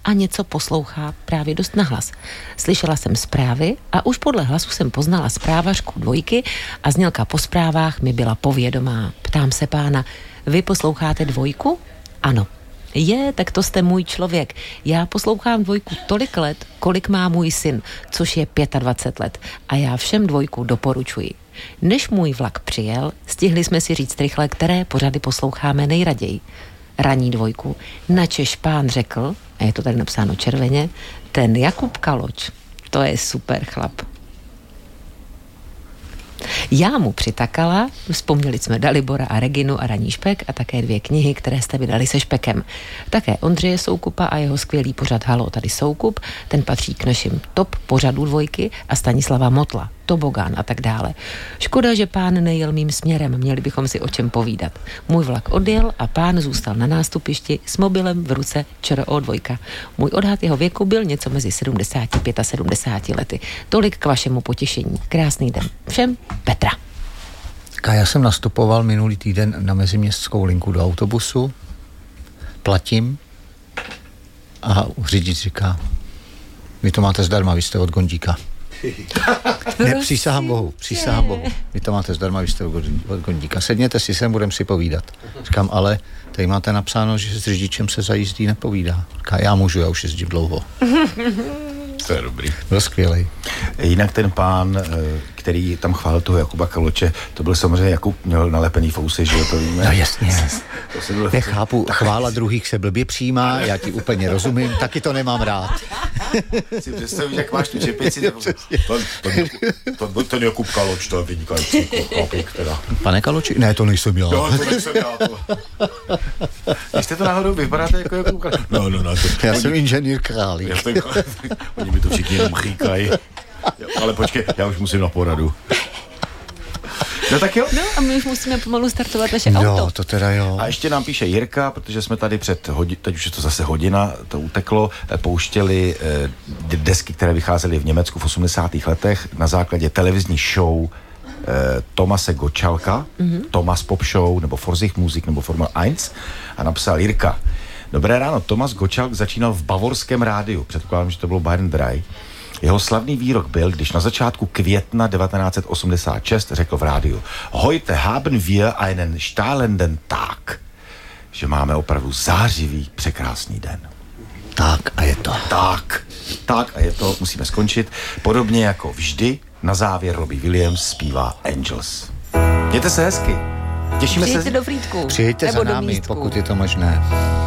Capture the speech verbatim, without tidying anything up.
a něco poslouchá právě dost nahlas. Slyšela jsem zprávy a už podle hlasu jsem poznala zprávařku dvojky a znělka po zprávách mi byla povědomá. Ptám se pána, vy posloucháte dvojku? Ano. Je, tak to jste můj člověk. Já poslouchám dvojku tolik let, kolik má můj syn, což je dvacet pět let. A já všem dvojku doporučuji. Než můj vlak přijel, stihli jsme si říct rychle, které pořady posloucháme nejraději. Ranní dvojku. Načež pán řekl, a je to tady napsáno červeně, ten Jakub Kaloč, to je super chlap. Já mu přitakala, vzpomněli jsme Dalibora a Reginu a Ranní špek a také dvě knihy, které jste vydali se Špekem. Také Ondřeje Soukupa a jeho skvělý pořad Halo, tady Soukup, ten patří k našim top pořadů dvojky a Stanislava Motla, Tobogán a tak dále. Škoda, že pán nejel mým směrem, měli bychom si o čem povídat. Můj vlak odjel a pán zůstal na nástupišti s mobilem v ruce ČRO dvojka. Můj odhad jeho věku byl něco mezi sedmdesáti pěti a sedmdesáti lety. Tolik k vašemu potěšení. Krásný den. Všem Petra. A já jsem nastupoval minulý týden na meziměstskou linku do autobusu, platím a řidič říká, vy to máte zdarma, vy jste od Gondíka. Ne, přísahám Bohu, přísahám Bohu. Vy to máte zdarma, vy jste od Gondíka. Sedněte si sem, budeme si povídat. Říkám, ale tady máte napsáno, že s řidičem se za jízdí nepovídá. Říká, já můžu, já už jezdím dlouho. To je dobrý. Byl skvělej. Jinak ten pán, který tam chválil toho Jakuba Kaloče, to byl samozřejmě Jakub, měl nalepený fousy, že jo, to víme. No jasně. To byl... Nechápu, chvála druhých se blbě přijímá, já ti úplně rozumím, taky to nemám rád. Si představíš, jak máš tu čepici, to, to, to, to, ten Jakub Kaloč, to je vynikající chlapík teda. Pane Kaloči? Ne, to nejsem já. No, to nejsem já. To. Když jste to náhodou vypadáte jako Jakub Kaloč? No, no, no. To, já oni, jsem inženýr Králík. Já ten, oni mi to všichni jenom říkají. Ale počkej, já už musím na poradu. No tak jo. No a my už musíme pomalu startovat naše jo, auto. Jo, to teda jo. A ještě nám píše Jirka, protože jsme tady před hodin, teď už je to zase hodina, to uteklo, pouštěli eh, desky, které vycházely v Německu v osmdesátých letech na základě televizní show eh, Tomase Gottschalka, mm-hmm. Thomas Pop Show, nebo Forzich Musik, nebo Formel jedna a napsal Jirka. Dobré ráno, Thomas Gottschalk začínal v bavorském rádiu, předpokládám, že to bylo Bayern drei. Jeho slavný výrok byl, když na začátku května devatenáct set osmdesát šest řekl v rádiu Heute haben wir einen strahlenden Tag. Že máme opravdu zářivý, překrásný den. Tak a je to. Tak, tak a je to, musíme skončit. Podobně jako vždy, na závěr Robbie Williams zpívá Angels. Mějte se hezky. Těšíme Přijďte se. do Frýdku. Přijďte za námi, pokud je to možné.